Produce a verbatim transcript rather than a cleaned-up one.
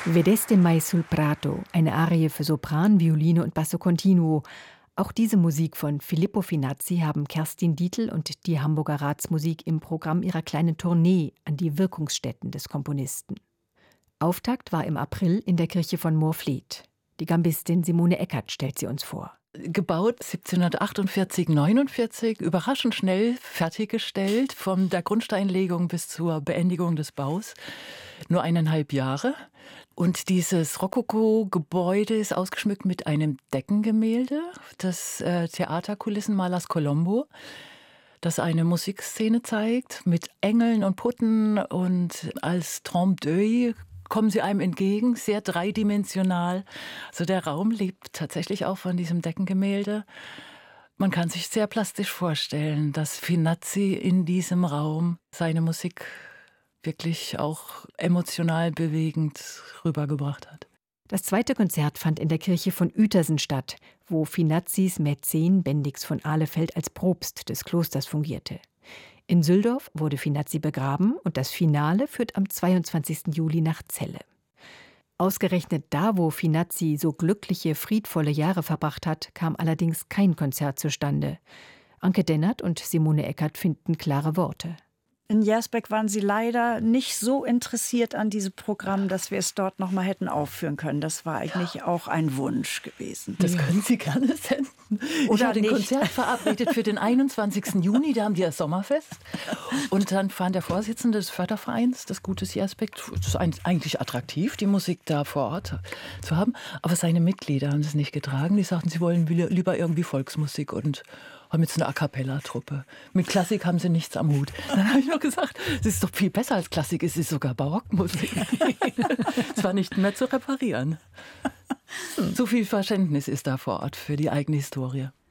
Vedeste mai sul prato, eine Arie für Sopran, Violine und Basso continuo. Auch diese Musik von Filippo Finazzi haben Kerstin Dietl und die Hamburger Ratsmusik im Programm ihrer kleinen Tournee an die Wirkungsstätten des Komponisten. Auftakt war im April in der Kirche von Moorfleet. Die Gambistin Simone Eckert stellt sie uns vor. Gebaut siebzehnhundertachtundvierzig, neunundvierzig, überraschend schnell fertiggestellt, von der Grundsteinlegung bis zur Beendigung des Baus. Nur eineinhalb Jahre. Und dieses Rokoko-Gebäude ist ausgeschmückt mit einem Deckengemälde des äh, Theaterkulissenmalers Colombo, das eine Musikszene zeigt mit Engeln und Putten, und als Trompe d'œil kommen sie einem entgegen, sehr dreidimensional. Also der Raum lebt tatsächlich auch von diesem Deckengemälde. Man kann sich sehr plastisch vorstellen, dass Finazzi in diesem Raum seine Musik wirklich auch emotional bewegend rübergebracht hat. Das zweite Konzert fand in der Kirche von Uetersen statt, wo Finazzis Mäzen Bendix von Ahlefeld als Propst des Klosters fungierte. In Süldorf wurde Finazzi begraben und das Finale führt am zweiundzwanzigsten Juli nach Celle. Ausgerechnet da, wo Finazzi so glückliche, friedvolle Jahre verbracht hat, kam allerdings kein Konzert zustande. Anke Dennert und Simone Eckert finden klare Worte. In Jersbeck waren sie leider nicht so interessiert an diesem Programm, dass wir es dort noch mal hätten aufführen können. Das war eigentlich auch ein Wunsch gewesen. Das können Sie gerne senden. Oder ich habe ein nicht. Konzert verabredet für den einundzwanzigsten Juni, da haben die das Sommerfest. Und dann fand der Vorsitzende des Fördervereins, des Gutes Jersbeck, das ist eigentlich attraktiv, die Musik da vor Ort zu haben. Aber seine Mitglieder haben es nicht getragen. Die sagten, sie wollen lieber irgendwie Volksmusik und haben jetzt eine A-Cappella-Truppe. Mit Klassik haben sie nichts am Hut. Dann habe ich noch gesagt, es ist doch viel besser als Klassik, es ist sogar Barockmusik. Es war nicht mehr zu reparieren. So viel Verständnis ist da vor Ort für die eigene Historie.